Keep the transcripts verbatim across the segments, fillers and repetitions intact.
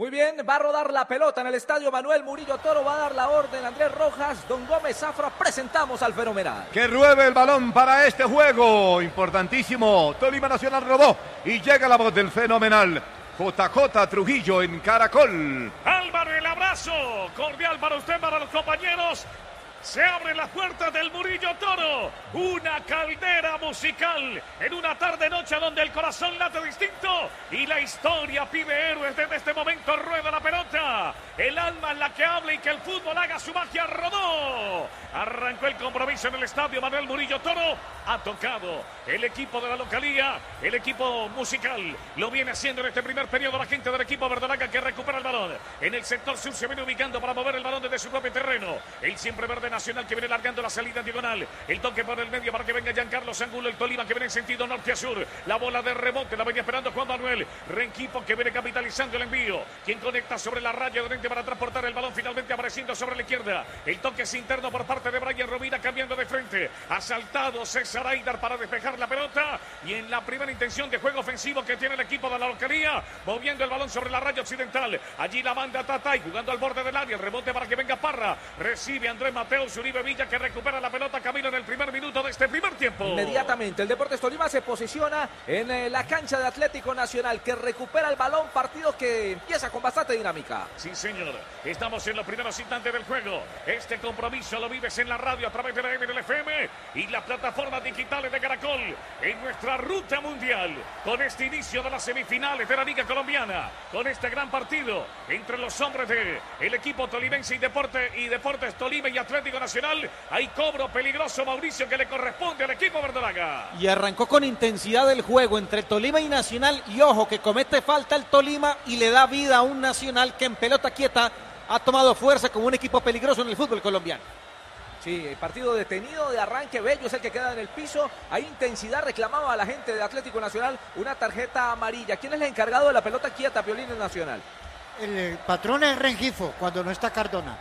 Muy bien, va a rodar la pelota en el estadio Manuel Murillo Toro, va a dar la orden Andrés Rojas, Don Gómez Zafra, presentamos al fenomenal. Que ruede el balón para este juego, importantísimo. Tolima Nacional rodó y llega la voz del fenomenal. J J Trujillo en Caracol. Álvaro, el abrazo cordial para usted, para los compañeros. Se abren las puertas del Murillo Toro, una caldera musical en una tarde-noche donde el corazón late distinto y la historia pide héroes. Desde este momento rueda la pelota, el alma en la que habla y que el fútbol haga su magia. Rodó, arrancó el compromiso en el estadio Manuel Murillo Toro. Ha tocado el equipo de la localía, el equipo musical lo viene haciendo en este primer periodo la gente del equipo verdolaga, que recupera el balón en el sector sur, se viene ubicando para mover el balón desde su propio terreno. El siempre verde Nacional, que viene largando la salida en diagonal, el toque por el medio para que venga Giancarlo Angulo, el Tolima que viene en sentido norte a sur, la bola de rebote la venía esperando Juan Manuel Rengifo, que viene capitalizando el envío, quien conecta sobre la raya de frente para transportar el balón, finalmente apareciendo sobre la izquierda, el toque es interno por parte de Brian Rovira, cambiando de frente, ha saltado César Aidar para despejar la pelota, y en la primera intención de juego ofensivo que tiene el equipo de la localía, moviendo el balón sobre la raya occidental, allí la manda Tatay, jugando al borde del área, el rebote para que venga Parra, recibe Andrés Mateo Uribe Villa, que recupera la pelota, Camilo, en el primer minuto de este primer tiempo. Inmediatamente el Deportes Tolima se posiciona en eh, la cancha de Atlético Nacional, que recupera el balón, partido que empieza con bastante dinámica. Sí, señor, estamos en los primeros instantes del juego. Este compromiso lo vives en la radio a través de la M L F M y las plataformas digitales de Caracol, en nuestra ruta mundial, con este inicio de las semifinales de la Liga Colombiana, con este gran partido entre los hombres de el equipo tolimense y Deporte y Deportes Tolima y Atlético Nacional. Hay cobro peligroso, Mauricio, que le corresponde al equipo verdolaga. Y arrancó con intensidad el juego entre Tolima y Nacional, y ojo que comete falta el Tolima y le da vida a un Nacional que en pelota quieta ha tomado fuerza como un equipo peligroso en el fútbol colombiano. Sí, el partido detenido de arranque, Bello es el que queda en el piso, hay intensidad, reclamaba a la gente de Atlético Nacional una tarjeta amarilla. ¿Quién es el encargado de la pelota quieta, Piolín, en Nacional? El patrón es Rengifo, cuando no está Cardona.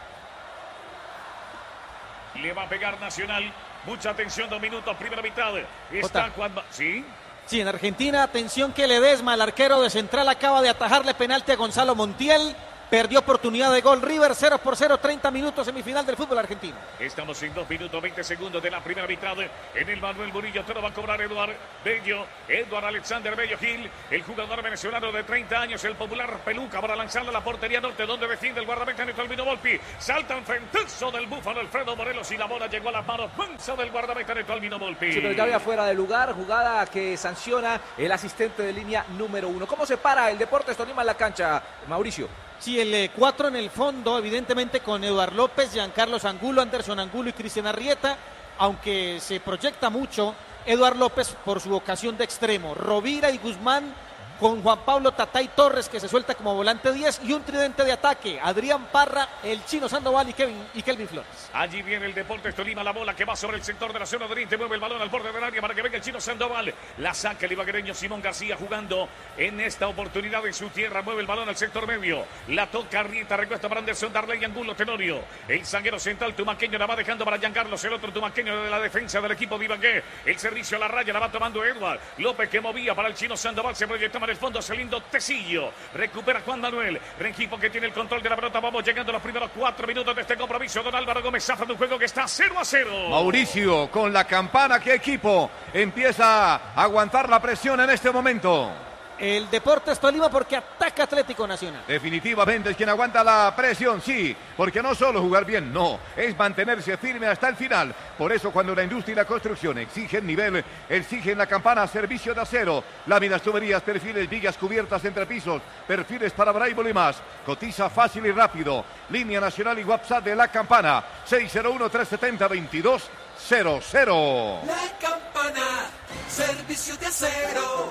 Le va a pegar Nacional, mucha atención, dos minutos, primera mitad. Está Jota. Juan... ¿Sí? Sí, en Argentina, atención que Ledesma, el arquero de Central, acaba de atajarle penalti a Gonzalo Montiel. Perdió oportunidad de gol River, cero por cero, treinta minutos semifinal del fútbol argentino. Estamos en dos minutos, veinte segundos de la primera mitad. En el Manuel Murillo Toro va a cobrar Eduard Bello, Eduard Alexander Bello Gil, el jugador venezolano de treinta años, el popular Peluca, para lanzarle a la portería norte, donde defiende el guardameta Neto Albino Volpi. Salta en frentazo del búfalo Alfredo Morelos y la bola llegó a las manos mansa del guardameta Neto Albino Volpi. Sí, pero ya había fuera de lugar, jugada que sanciona el asistente de línea número uno. ¿Cómo se para el Deportes Tolima en la cancha, Mauricio? Sí, el cuatro en el fondo, evidentemente con Eduard López, Giancarlo Angulo, Anderson Angulo y Cristian Arrieta, aunque se proyecta mucho Eduard López por su vocación de extremo. Rovira y Guzmán con Juan Pablo Tatay Torres, que se suelta como volante diez, y un tridente de ataque, Adrián Parra, el Chino Sandoval y, Kevin, y Kelvin Flores. Allí viene el Deportes Tolima, la bola que va sobre el sector de la zona de oriente, mueve el balón al borde del área para que venga el Chino Sandoval, la saca el ibaguereño Simón García, jugando en esta oportunidad en su tierra, mueve el balón al sector medio, la toca Arrieta, recuesta para Anderson, Darley, Angulo, Tenorio, el zaguero central tumaqueño la va dejando para Giancarlos, el otro tumaqueño de la defensa del equipo de Ibagué, el servicio a la raya la va tomando Eduard López, que movía para el Chino Sandoval, se proyectaba en el fondo, se lindo Tecillo, recupera Juan Manuel Rengifo, que tiene el control de la pelota. Vamos llegando a los primeros cuatro minutos de este compromiso. Don Álvaro Gómez Zafra, de un juego que está cero a cero. Mauricio, con la campana, ¿qué equipo empieza a aguantar la presión en este momento? El Deportes Tolima, porque ataca Atlético Nacional. Definitivamente es quien aguanta la presión, sí, porque no solo jugar bien, no, es mantenerse firme hasta el final. Por eso cuando la industria y la construcción exigen nivel, exigen la campana, servicio de acero, láminas, tuberías, perfiles, vigas, cubiertas, entrepisos, perfiles para braille y más. Cotiza fácil y rápido. Línea nacional y WhatsApp de la campana, seis cero uno, tres siete cero, veintidós cero cero. La campana, servicio de acero.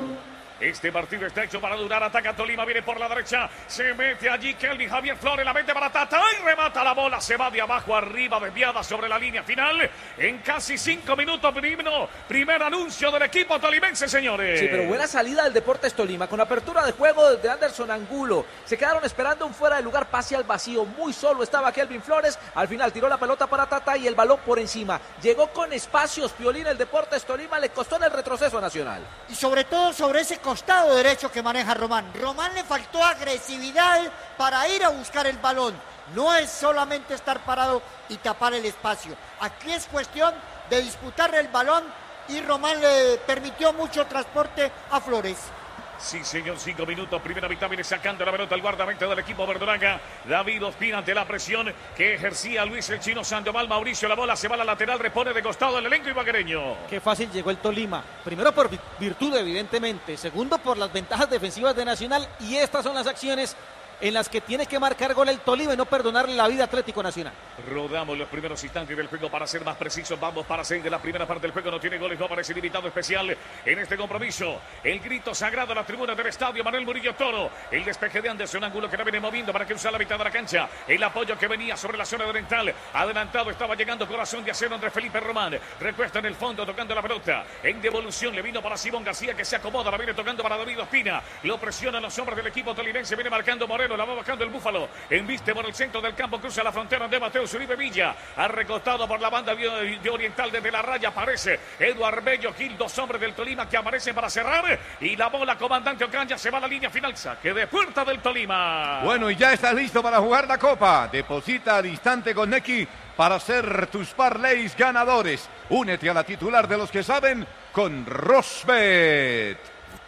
Este partido está hecho para durar. Ataca Tolima, viene por la derecha. Se mete allí Kelvin Javier Flores, la mete para Tata y remata la bola. Se va de abajo arriba, desviada sobre la línea final. En casi cinco minutos, primero, primer anuncio del equipo tolimense, señores. Sí, pero buena salida del Deportes Tolima, con apertura de juego desde Anderson Angulo. Se quedaron esperando un fuera de lugar, pase al vacío. Muy solo estaba Kelvin Flores. Al final tiró la pelota para Tata y el balón por encima. Llegó con espacios, Piolín, el Deportes Tolima, le costó en el retroceso a Nacional. Y sobre todo sobre ese costado costado derecho que maneja Román. Román le faltó agresividad para ir a buscar el balón. No es solamente estar parado y tapar el espacio. Aquí es cuestión de disputar el balón y Román le permitió mucho transporte a Flores. Sí, señor, cinco minutos, primera mitad, viene sacando la pelota el guardameta del equipo verdolaga, David Ospina, ante la presión que ejercía Luis el Chino Sandoval. Mauricio, la bola se va a la lateral, repone de costado el elenco ibaguereño. Qué fácil llegó el Tolima, primero por virtud evidentemente, segundo por las ventajas defensivas de Nacional, y estas son las acciones en las que tiene que marcar gol el Tolima y no perdonarle la vida a Atlético Nacional. Rodamos los primeros instantes del juego para ser más precisos. Vamos para seis de la primera parte del juego. No tiene goles, no aparece el invitado especial en este compromiso. El grito sagrado a la tribuna del estadio Manuel Murillo Toro. El despeje de Anderson Angulo que la viene moviendo para que usa la mitad de la cancha. El apoyo que venía sobre la zona oriental. Adelantado estaba llegando Corazón de Acero entre Felipe Román. Recuesta en el fondo tocando la pelota. En devolución le vino para Simón García que se acomoda. La viene tocando para David Ospina. Lo presionan los hombres del equipo tolimense. Viene marcando Moreno. La va bajando el Búfalo. Embiste por el centro del campo. Cruza la frontera de Mateo Uribe Villa. Ha recostado por la banda de oriental desde la raya. Aparece Eduard Bello Gil. Dos hombres del Tolima que aparecen para cerrar. Y la bola, comandante Ocaña, se va a la línea final. Saque de puerta del Tolima. Bueno, y ya estás listo para jugar la Copa. Deposita al instante con Nequi para hacer tus parlays ganadores. Únete a la titular de los que saben con Rosbet.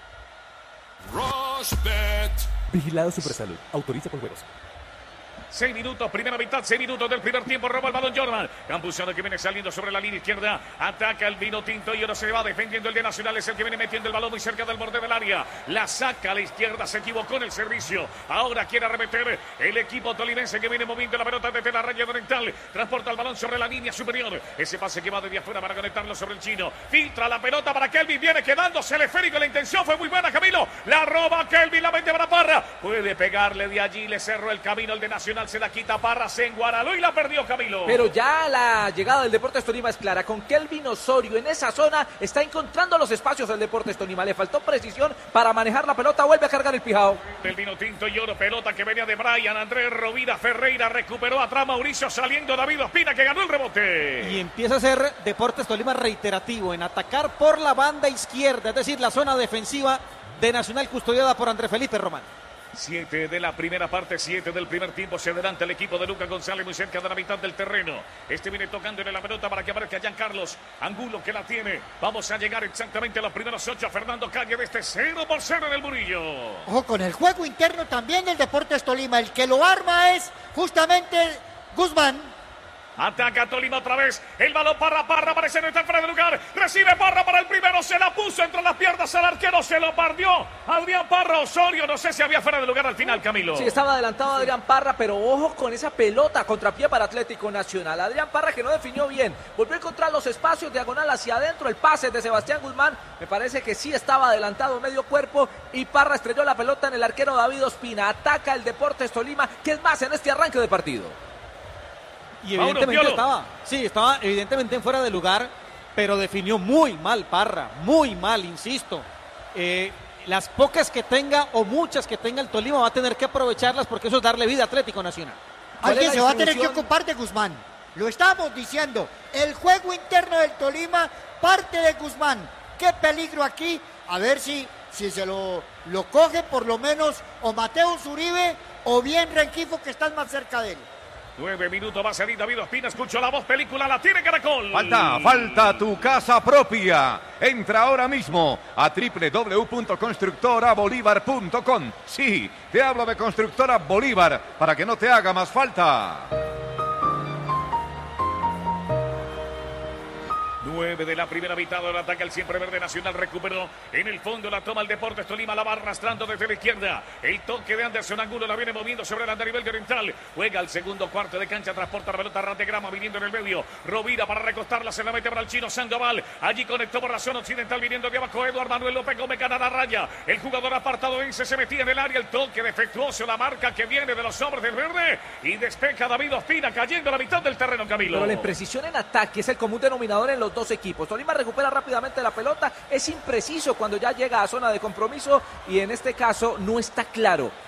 Rosbet. Vigilado Supersalud. Autoriza con juegos. Seis minutos, primera mitad, seis minutos del primer tiempo. Roba el balón Jordan. Campuzano que viene saliendo sobre la línea izquierda. Ataca el vino tinto y ahora se va defendiendo el de Nacional. Es el que viene metiendo el balón muy cerca del borde del área. La saca a la izquierda. Se equivocó en el servicio. Ahora quiere arremeter el equipo tolimense que viene moviendo la pelota desde la raya oriental. Transporta el balón sobre la línea superior. Ese pase que va desde afuera para conectarlo sobre el chino. Filtra la pelota para Kelvin. Viene quedándose el esférico. La intención fue muy buena, Camilo. La roba Kelvin. La vende para Parra. Puede pegarle de allí. Le cerró el camino el de Nacional. Se la quita Parra, se enguaraló y la perdió Camilo. Pero ya la llegada del Deportes Tolima es clara. Con Kelvin Osorio en esa zona está encontrando los espacios del Deportes Tolima. Le faltó precisión para manejar la pelota. Vuelve a cargar el Pijao. El vino tinto y oro, pelota que venía de Brian Andrés Rovira Ferreira. Recuperó atrás Mauricio, saliendo David Ospina que ganó el rebote. Y empieza a ser Deportes Tolima reiterativo en atacar por la banda izquierda, es decir, la zona defensiva de Nacional custodiada por Andrés Felipe Román. Siete de la primera parte, siete del primer tiempo. Se adelanta el equipo de Lucas González muy cerca de la mitad del terreno. Este viene tocándole la pelota para que aparezca Giancarlos Angulo que la tiene. Vamos a llegar exactamente a los primeros ocho. Fernando Calle de este cero por cero en el Murillo. Ojo con el juego interno también del Deportes Tolima. El que lo arma es justamente Guzmán. Ataca Tolima otra vez. El balón Parra, Parra aparece en el fuera de lugar. Recibe Parra para el primero. Se la puso entre las piernas al arquero. Se lo perdió Adrián Parra. Osorio, no sé si había fuera de lugar al final, Camilo. Sí, estaba adelantado Adrián Parra, pero ojo con esa pelota contrapié para Atlético Nacional. Adrián Parra que no definió bien. Volvió a encontrar los espacios diagonal hacia adentro. El pase de Sebastián Guzmán. Me parece que sí estaba adelantado medio cuerpo. Y Parra estrelló la pelota en el arquero David Ospina. Ataca el Deportes Tolima. ¿Qué es más en este arranque de partido? Y evidentemente estaba, sí, estaba evidentemente en fuera de lugar, pero definió muy mal Parra, muy mal, insisto. Eh, las pocas que tenga o muchas que tenga el Tolima va a tener que aprovecharlas porque eso es darle vida a Atlético Nacional. Alguien se va a tener que ocupar de Guzmán. Lo estamos diciendo. El juego interno del Tolima parte de Guzmán. Qué peligro aquí. A ver si, si se lo, lo coge por lo menos o Mateo Uribe o bien Rengifo que están más cerca de él. Nueve minutos va a salir David Ospina. Escucho la voz, película, la tiene Caracol. Falta, falta tu casa propia. Entra ahora mismo a doble u doble u doble u punto constructora bolívar punto com. Sí, te hablo de Constructora Bolívar para que no te haga más falta. nueve de la primera mitad, ahora ataca el siempre verde Nacional, recuperó en el fondo, la toma el Deportes Tolima, la va arrastrando desde la izquierda, el toque de Anderson Angulo, la viene moviendo sobre el andarivel de oriental, juega al segundo cuarto de cancha, transporta la pelota, ras de grama viniendo en el medio, Rovira para recostarla, se la mete para el chino Sandoval, allí conectó por la zona occidental, viniendo de abajo, Eduard Manuel López Gómez gana la raya, el jugador apartado Ence se metía en el área, el toque defectuoso, la marca que viene de los hombres del verde, y despeja David Ospina, cayendo a la mitad del terreno, Camilo. Pero la imprecisión en ataque es el común denominador en los dos equipos. Tolima recupera rápidamente la pelota, es impreciso cuando ya llega a zona de compromiso y en este caso no está claro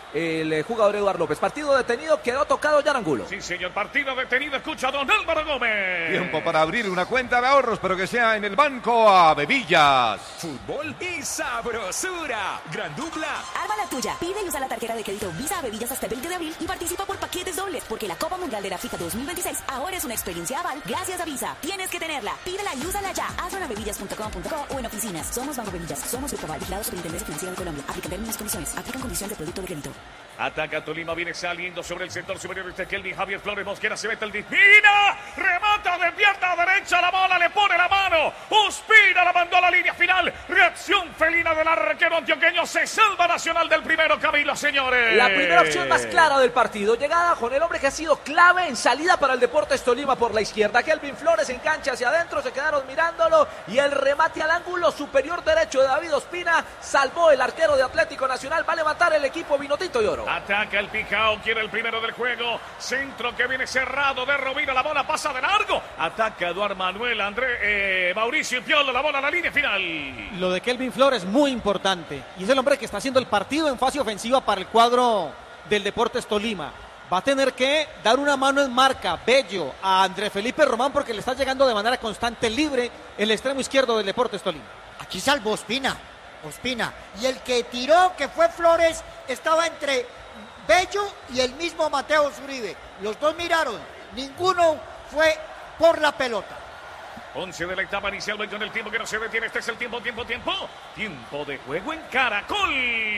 el jugador Eduardo López. Partido detenido, quedó tocado Jan Angulo. Sí, señor, partido detenido, escucha a don Álvaro Gómez. Tiempo para abrir una cuenta de ahorros, pero que sea en el banco Avevillas. Fútbol y sabrosura. Gran dupla. Arma la tuya. Pide y usa la tarjeta de crédito Visa Avevillas hasta el veinte de abril y participa por paquetes dobles, porque la Copa Mundial de la FIFA dos mil veintiséis ahora es una experiencia aval gracias a Visa. Tienes que tenerla. Pídela y úsala ya. Hazlo en avevillas punto com punto co o en oficinas. Somos Banco Avevillas. Somos Grupo Aval, vigilado Superintendencia Financiera de Colombia. Aplican términos y condiciones. Aplican condiciones de producto de crédito. Ataca Tolima, viene saliendo sobre el sector superior este Kelvin Javier Flores Mosquera, se mete el Divina, remata de pierna derecha la bola, le pone la mano, Ospina la mandó a la línea final, reacción felina del arquero antioqueño, se salva Nacional del primero, Camilo, señores. La primera opción más clara del partido, llegada con el hombre que ha sido clave en salida para el Deportes Tolima por la izquierda, Kelvin Flores engancha hacia adentro, se quedaron mirándolo y el remate al ángulo superior derecho de David Ospina, salvó el arquero de Atlético Nacional, va a levantar el equipo Vinotito y Oro. Ataca el Picao, quiere el primero del juego. Centro que viene cerrado de Rovira. La bola pasa de largo. Ataca Eduardo Manuel, André, eh, Mauricio Piolo. La bola a la línea final. Lo de Kelvin Flores muy importante. Y es el hombre que está haciendo el partido en fase ofensiva para el cuadro del Deportes Tolima. Va a tener que dar una mano en marca, Bello, a André Felipe Román porque le está llegando de manera constante libre el extremo izquierdo del Deportes Tolima. Aquí salvó Ospina. Ospina. Y el que tiró, que fue Flores, estaba entre Bello y el mismo Mateo Zuribe. Los dos miraron, ninguno fue por la pelota. once de la etapa inicial, voy con el tiempo que no se detiene. Este es el tiempo, tiempo, tiempo. Tiempo de juego en Caracol.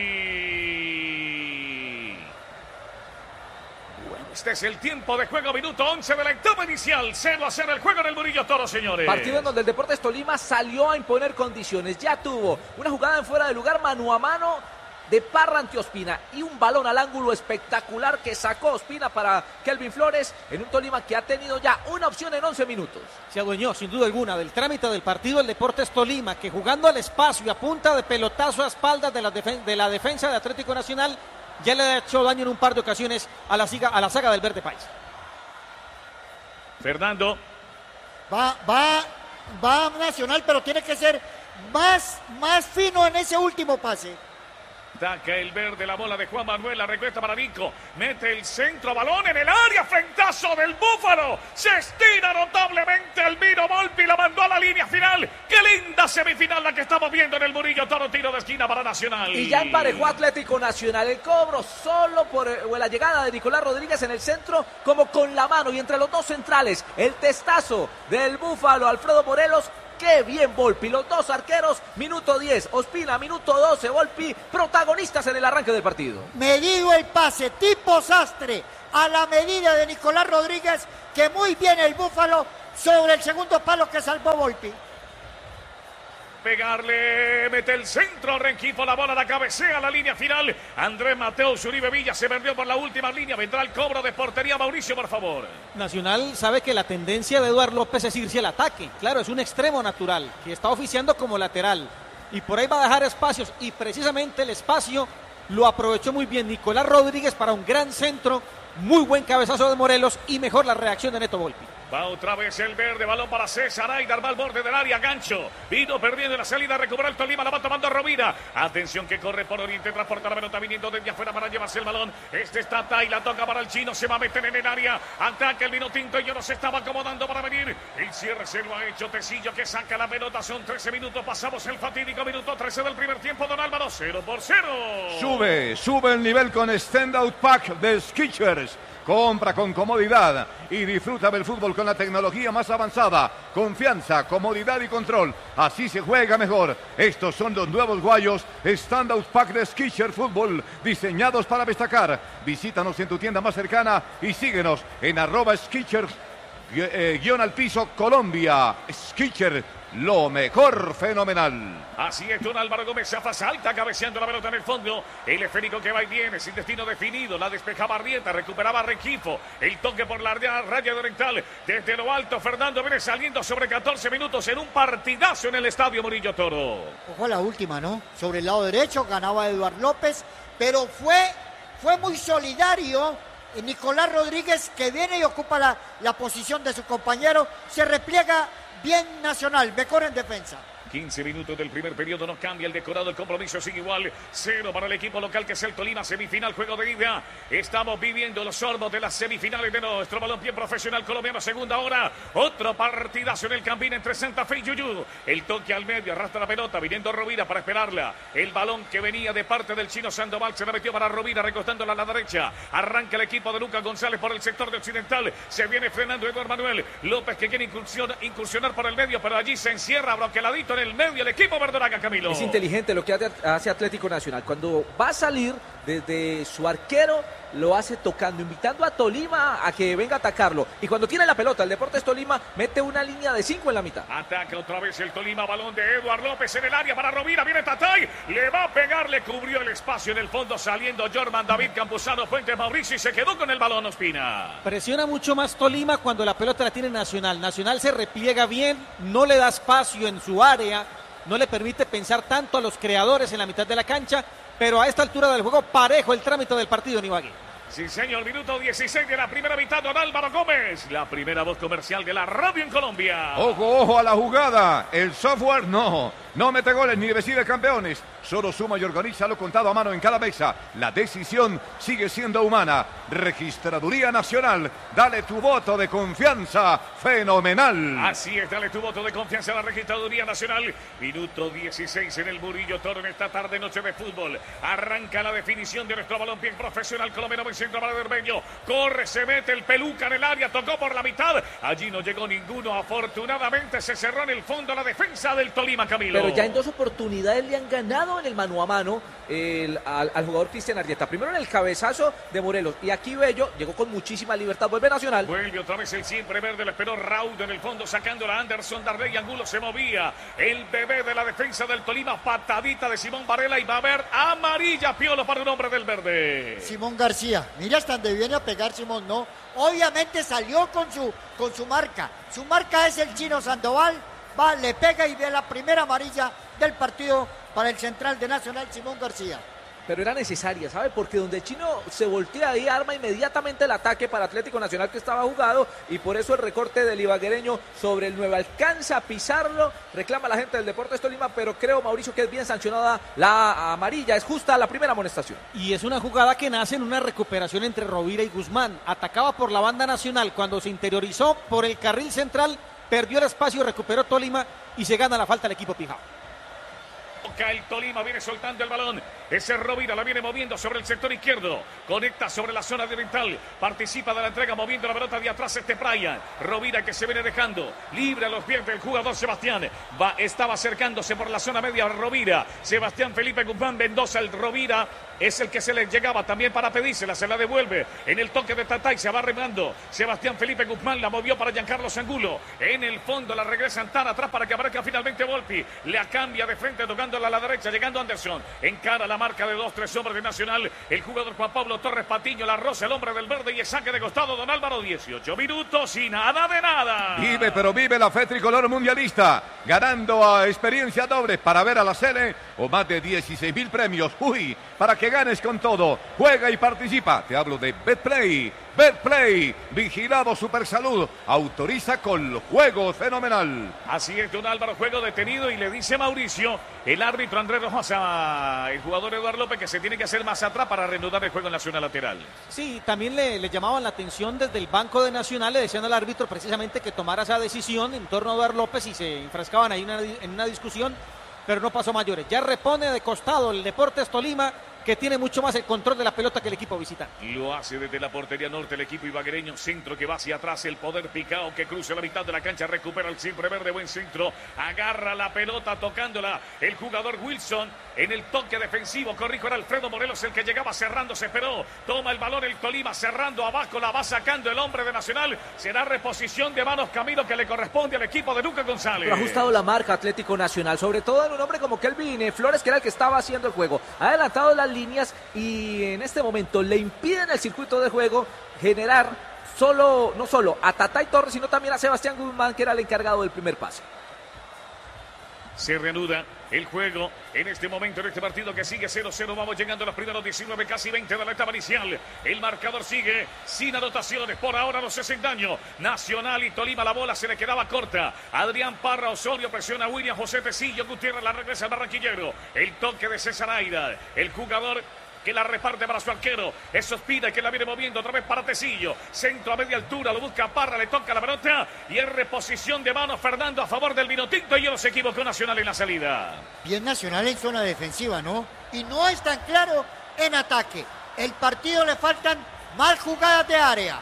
Este es el tiempo de juego, minuto once de la etapa inicial. cero a cero el juego en el Murillo Toro, señores. Partido en donde el Deportes Tolima salió a imponer condiciones. Ya tuvo una jugada en fuera de lugar, mano a mano de Parra ante Ospina y un balón al ángulo espectacular que sacó Ospina para Kelvin Flores en un Tolima que ha tenido ya una opción en once minutos. Se adueñó sin duda alguna del trámite del partido el Deportes Tolima, que jugando al espacio y a punta de pelotazo a espaldas de la, defen- de la defensa de Atlético Nacional ya le ha hecho daño en un par de ocasiones a la, siga, a la saga del Verde País. Fernando. Va, va, va Nacional, pero tiene que ser más, más fino en ese último pase. Ataca el verde, la bola de Juan Manuel, la recuesta para Nico, mete el centro, balón en el área, frentazo del Búfalo, se estira notablemente el Miro Volpi, la mandó a la línea final. Qué linda semifinal la que estamos viendo en el Murillo Toro, tiro de esquina para Nacional. Y ya emparejó Atlético Nacional, el cobro solo por o la llegada de Nicolás Rodríguez en el centro, como con la mano y entre los dos centrales, el testazo del Búfalo, Alfredo Morelos. Qué bien Volpi, los dos arqueros, minuto diez, Ospina, minuto doce, Volpi, protagonistas en el arranque del partido. Medido el pase, tipo sastre, a la medida de Nicolás Rodríguez, que muy bien el Búfalo sobre el segundo palo que salvó Volpi. Pegarle, mete el centro, Rengifo, la bola la cabecea a la línea final. Andrés Mateo Zuribe Villa se perdió por la última línea, vendrá el cobro de portería. Mauricio, por favor. Nacional sabe que la tendencia de Eduardo López es irse al ataque. Claro, es un extremo natural que está oficiando como lateral y por ahí va a dejar espacios y precisamente el espacio lo aprovechó muy bien Nicolás Rodríguez para un gran centro, muy buen cabezazo de Morelos y mejor la reacción de Neto Volpi. Va otra vez el verde, balón para César Aydar, va al borde del área, gancho. Vino perdiendo la salida, recupera el Tolima, la va tomando Rovira. Atención que corre por Oriente, transporta la pelota viniendo desde afuera para llevarse el balón. Este está Tai, la toca para el chino, se va a meter en el área. Ataca el vino tinto y yo no se estaba acomodando para venir. El cierre se lo ha hecho Tecillo que saca la pelota, son trece minutos, pasamos el fatídico minuto trece del primer tiempo, don Álvaro, cero por cero. Sube, sube el nivel con Standout Pack de Skechers. Compra con comodidad y disfruta del fútbol con la tecnología más avanzada. Confianza, comodidad y control. Así se juega mejor. Estos son los nuevos guayos Standout Pack de Skechers Fútbol, diseñados para destacar. Visítanos en tu tienda más cercana y síguenos en arroba Skechers eh, guión al piso Colombia. Skechers, lo mejor, fenomenal. Así es, don Álvaro Gómez, Zafa salta cabeceando la pelota en el fondo. El esférico que va y viene, sin destino definido. La despejaba Arrieta, recuperaba Rengifo. El toque por la raya oriental. Desde lo alto, Fernando viene saliendo sobre catorce minutos en un partidazo en el Estadio Murillo Toro. Ojo a la última, ¿no? Sobre el lado derecho ganaba Eduardo López, pero fue, fue muy solidario Nicolás Rodríguez, que viene y ocupa la, la posición de su compañero. Se repliega bien Nacional, mejor en defensa. quince minutos del primer periodo, no cambia el decorado, el compromiso sigue igual. Cero para el equipo local que es el Tolima, semifinal, juego de ida. Estamos viviendo los sorbos de las semifinales de nuestro balompié profesional colombiano, segunda hora. Otro partidazo en el Campín entre Santa Fe y Yuyú. El toque al medio, arrastra la pelota, viniendo Rovira para esperarla. El balón que venía de parte del chino Sandoval se la metió para Rovira, recostándola a la derecha. Arranca el equipo de Lucas González por el sector de occidental. Se viene frenando Eduardo Manuel López, que quiere incursionar, incursionar por el medio, pero allí se encierra bloqueadito en el medio el equipo verdolaga, Camilo. Es inteligente lo que hace Atlético Nacional. Cuando va a salir desde su arquero, lo hace tocando, invitando a Tolima a que venga a atacarlo. Y cuando tiene la pelota, el Deportes Tolima mete una línea de cinco en la mitad. Ataca otra vez el Tolima, balón de Eduardo López en el área para Rovira. Viene Tatay, le va a pegar, le cubrió el espacio en el fondo, saliendo Jorman David Campuzano Fuentes Mauricio y se quedó con el balón, Ospina. Presiona mucho más Tolima cuando la pelota la tiene Nacional. Nacional se repliega bien, no le da espacio en su área, no le permite pensar tanto a los creadores en la mitad de la cancha, pero a esta altura del juego parejo el trámite del partido en Ibagué. Sí, señor, minuto dieciséis de la primera mitad, don Álvaro Gómez, la primera voz comercial de la radio en Colombia. Ojo, ojo a la jugada, el software no, no mete goles ni recibe campeones, solo suma y organiza lo contado a mano en cada mesa. La decisión sigue siendo humana. Registraduría Nacional, dale tu voto de confianza, fenomenal. Así es, dale tu voto de confianza a la Registraduría Nacional. Minuto dieciséis en el Murillo Toro en esta tarde noche de fútbol. Arranca la definición de nuestro balompié profesional colombiano. Centro para Derbeño, corre, se mete el Peluca en el área, tocó por la mitad, allí no llegó ninguno, afortunadamente se cerró en el fondo la defensa del Tolima, Camilo. Pero ya en dos oportunidades le han ganado en el mano a mano el, al, al jugador Cristian Arrieta, primero en el cabezazo de Morelos, y aquí Bello llegó con muchísima libertad, vuelve Nacional. Vuelve otra vez el siempre verde, le esperó Raúl en el fondo, sacándola Anderson Darley, Angulo se movía, el bebé de la defensa del Tolima, patadita de Simón Varela y va a haber amarilla, Piolo, para un hombre del verde. Simón García. Mira hasta donde viene a pegar Simón, ¿no? Obviamente salió con su, con su marca. Su marca es el chino Sandoval. Va, le pega y ve la primera amarilla del partido para el central de Nacional, Simón García. Pero era necesaria, ¿sabe? Porque donde el chino se voltea ahí, arma inmediatamente el ataque para Atlético Nacional que estaba jugado, y por eso el recorte del ibaguereño sobre el nueve. Alcanza a pisarlo, reclama la gente del Deportes Tolima, pero creo, Mauricio, que es bien sancionada la amarilla, es justa la primera amonestación. Y es una jugada que nace en una recuperación entre Rovira y Guzmán. Atacaba por la banda Nacional, cuando se interiorizó por el carril central, perdió el espacio, recuperó Tolima y se gana la falta al equipo Pijao. El Tolima viene soltando el balón. Ese Rovira la viene moviendo sobre el sector izquierdo. Conecta sobre la zona oriental. Participa de la entrega moviendo la pelota de atrás este Brian. Rovira que se viene dejando. Libre a los pies del jugador Sebastián. Va, estaba acercándose por la zona media Rovira. Sebastián Felipe Guzmán Mendoza. El Rovira es el que se le llegaba también para pedírsela. Se la devuelve en el toque de Tatay. Se va remando. Sebastián Felipe Guzmán la movió para Giancarlo Angulo. En el fondo la regresa tan atrás para que aparezca finalmente Volpi. La cambia de frente tocando a la derecha, llegando Anderson, encara la marca de dos, tres hombres de Nacional, el jugador Juan Pablo Torres Patiño, la rosa, el hombre del verde y el saque de costado, don Álvaro, dieciocho minutos y nada de nada. Vive, pero vive la fe tricolor mundialista, ganando a experiencia doble para ver a la Sele o más de dieciséis mil premios. Uy, para que ganes con todo, juega y participa. Te hablo de Betplay. Betplay, vigilado Supersalud, autoriza con juego fenomenal. Así es, don Álvaro, juego detenido y le dice Mauricio, el árbitro Andrés Rojas, a el jugador Eduardo López que se tiene que hacer más atrás para reanudar el juego en la zona lateral. Sí, también le, le llamaban la atención desde el banco de Nacional, le decían al árbitro precisamente que tomara esa decisión en torno a Eduardo López y se enfrascaban ahí una, en una discusión, pero no pasó mayores. Ya repone de costado el Deportes Tolima, que tiene mucho más el control de la pelota que el equipo visitante. Lo hace desde la portería norte el equipo ibaguereño, centro que va hacia atrás, el poder Picao que cruza la mitad de la cancha, recupera el siempre verde, buen centro, agarra la pelota tocándola el jugador Wilson en el toque defensivo, corrijo, era Alfredo Morelos el que llegaba cerrando, se esperó, toma el balón el Tolima cerrando abajo, la va sacando el hombre de Nacional, será reposición de manos Camilo que le corresponde al equipo de Lucas González. Pero ha ajustado la marca Atlético Nacional, sobre todo en un hombre como Kelvin Flores, que era el que estaba haciendo el juego, ha adelantado la líneas y en este momento le impiden el circuito de juego generar solo, no solo a Tatay Torres, sino también a Sebastián Guzmán, que era el encargado del primer pase. Se reanuda el juego en este momento, en este partido que sigue cero cero. Vamos llegando a los primeros diecinueve, casi veinte de la etapa inicial. El marcador sigue sin anotaciones. Por ahora no se hacen daño. Nacional y Tolima, la bola se le quedaba corta. Adrián Parra, Osorio presiona a William José Tecillo. Gutiérrez la regresa al barranquillero. El toque de César Aida. El jugador que la reparte para su arquero. Eso Espina que la viene moviendo otra vez para Tecillo. Centro a media altura, lo busca Parra, le toca la pelota y en reposición de mano Fernando a favor del Vinotinto y no se equivocó Nacional en la salida. Bien Nacional en zona defensiva, ¿no? Y no es tan claro en ataque. El partido le faltan más jugadas de área.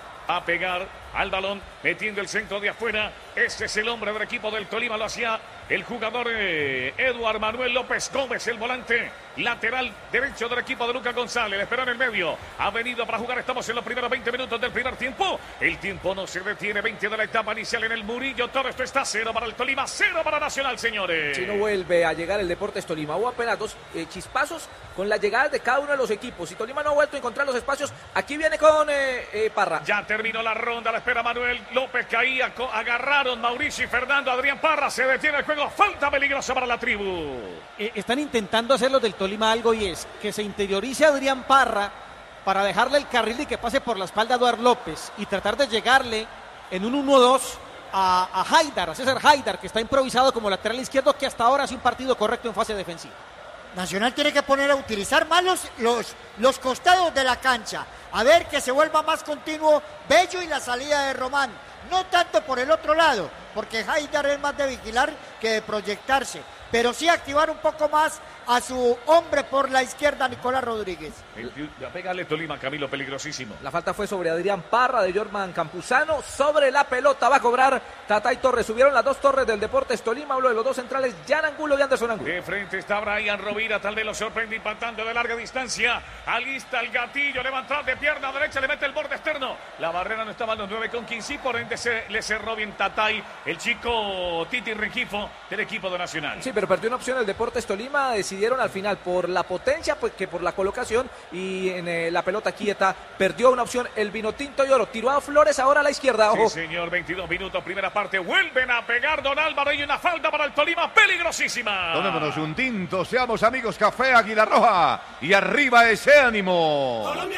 A pegar al balón, metiendo el centro de afuera. Ese es el hombre del equipo del Tolima, lo hacía el jugador eh, Eduard Manuel López Gómez, el volante lateral derecho del equipo de Lucas González. Le esperó en el medio, ha venido para jugar. Estamos en los primeros veinte minutos del primer tiempo. El tiempo no se detiene, veinte de la etapa inicial en el Murillo. Todo esto está cero para el Tolima, cero para Nacional, señores. Si no vuelve a llegar el Deportes Tolima, hubo apenas dos eh, chispazos con las llegadas de cada uno de los equipos. Y Tolima no ha vuelto a encontrar los espacios. Aquí viene con eh, eh, Parra. Ya terminó la ronda, la espera Manuel López, caía, agarraron Mauricio y Fernando. Adrián Parra, se detiene el juego, falta peligrosa para la tribu. Eh, están intentando hacer los del Tolima algo y es que se interiorice Adrián Parra para dejarle el carril y que pase por la espalda a Eduard López y tratar de llegarle en un uno dos a, a Haidar, a César Haidar, que está improvisado como lateral izquierdo, que hasta ahora hace un partido correcto en fase defensiva. Nacional tiene que poner a utilizar más los, los, los costados de la cancha, a ver que se vuelva más continuo Bello y la salida de Román, no tanto por el otro lado, porque Haidar es más de vigilar que de proyectarse, pero sí activar un poco más a su hombre por la izquierda, Nicolás Rodríguez. A pegarle Tolima, Camilo, peligrosísimo. La falta fue sobre Adrián Parra de Jorman Campuzano. Sobre la pelota va a cobrar Tatay Torres. Subieron las dos torres del Deportes Tolima. Hablo de los dos centrales, Jan Angulo y Anderson Angulo. De frente está Brian Rovira, tal vez lo sorprende impactando de larga distancia. Alista el gatillo, levantar de pierna derecha, le mete el borde externo. La barrera no estaba en los nueve con quince, por ende se le cerró bien Tatay, el chico Titi Rengifo del equipo de Nacional. Sí, pero perdió una opción el Deportes Tolima. Decidieron al final por la potencia pues, que por la colocación y en eh, la pelota quieta perdió una opción el Vinotinto y Oro. Tiró a Flores ahora a la izquierda. Ojo. Sí, señor, veintidós minutos, primera parte. Vuelven a pegar Don Álvaro y una falta para el Tolima peligrosísima. Tomémonos un tinto, seamos amigos, café Águila Roja y arriba ese ánimo. Colombia